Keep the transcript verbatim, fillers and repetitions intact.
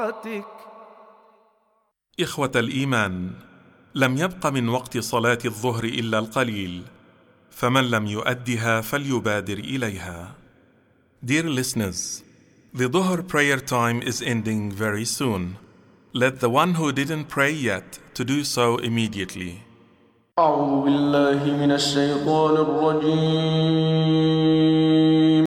إخوة الإيمان، لم يبق من وقت صلاة الظهر إلا القليل، فمن لم يؤدها فليبادر إليها. Dear listeners, the Dhuhr prayer time is ending very soon. Let the one who didn't pray yet to do so immediately. أعوذ بالله من الشيطان الرجيم.